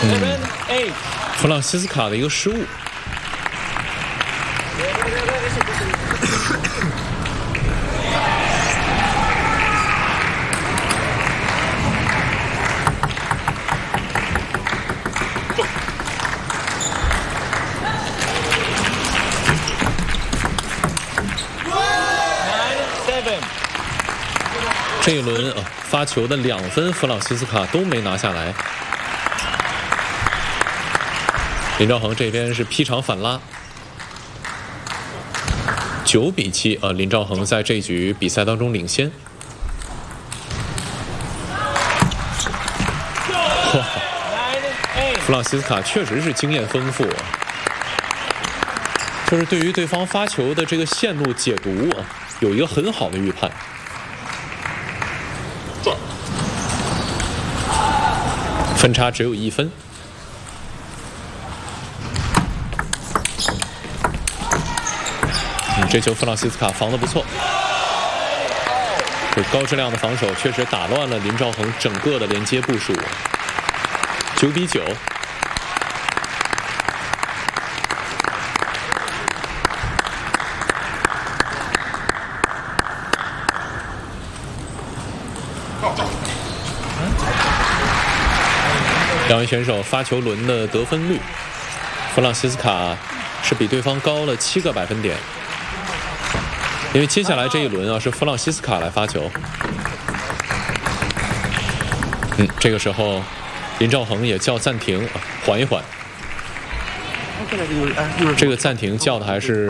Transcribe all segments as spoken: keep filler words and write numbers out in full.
嗯，弗朗西斯卡的一个失误。这一轮啊，发球的两分，弗朗西斯卡都没拿下来。林兆恒这边是劈长反拉，九比七啊，林兆恒在这局比赛当中领先。哇，弗朗西斯卡确实是经验丰富啊，就是对于对方发球的这个线路解读啊，有一个很好的预判。分差只有一分。嗯，这球弗朗西斯卡防得不错，这高质量的防守确实打乱了林兆恒整个的连接部署。九比九。两位选手发球轮的得分率，弗朗西斯卡是比对方高了七个百分点，因为接下来这一轮啊是弗朗西斯卡来发球。嗯，这个时候林兆恒也叫暂停，啊、缓一缓。这个暂停叫的还是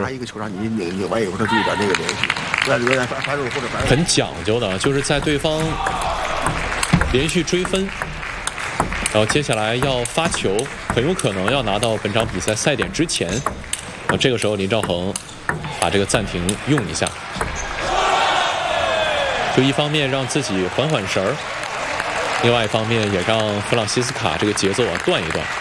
很讲究的，就是在对方连续追分。然后接下来要发球，很有可能要拿到本场比赛赛点之前，啊，这个时候林兆恒把这个暂停用一下，就一方面让自己缓缓神儿，另外一方面也让弗朗西斯卡这个节奏啊断一断。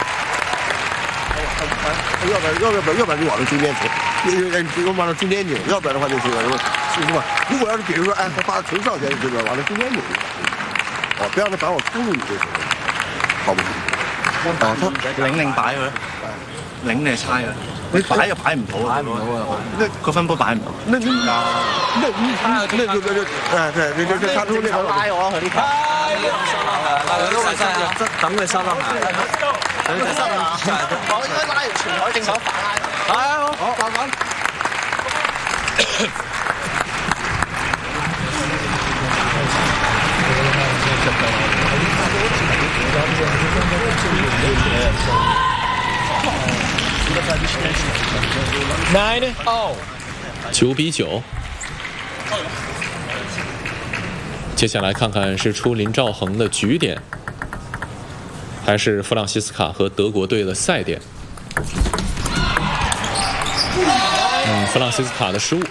要不然要不然要不然就往那中间走，就往那中间扭，要不然的话就是是吧？如果要是比如说哎他发球上前这边往那中间扭，哦，不要让他把我突入你这手。好不好？哦， 他領領擺佢，領你係猜嘅，你擺又擺唔到，擺唔到啊！那個分波擺唔到。 那那那那那就那就哎對，那就他出那個拉我佢呢球，等佢收啦，等佢收啦。我應該拉條前海正手反拉。係啊，好，慢慢。 Nine all， 九比九。接下来看看是出林兆恒的局点，还是弗朗西斯卡和德国队的赛点。嗯，弗朗西斯卡的失误，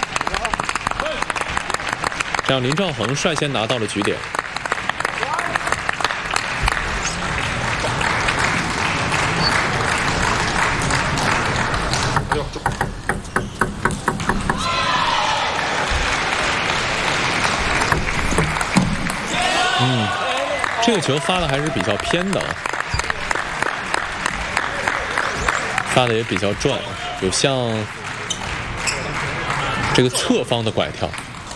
这样林兆恒率先拿到了局点。嗯，这个球发的还是比较偏的，发的也比较转，有像这个侧方的拐跳。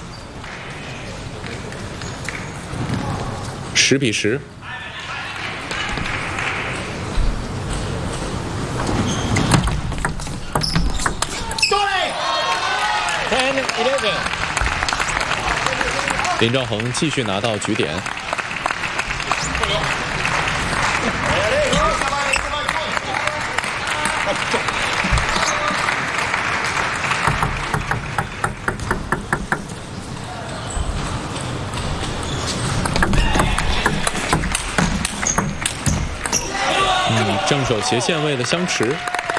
十比十。林兆恒继续拿到局点。嗯，正手斜线位的相持。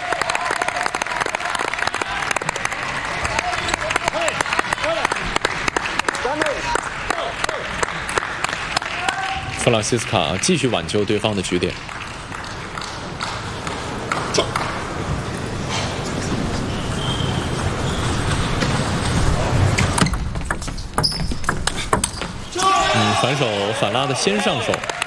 弗朗西斯卡继续挽救对方的局点。嗯，反手反拉的先上手。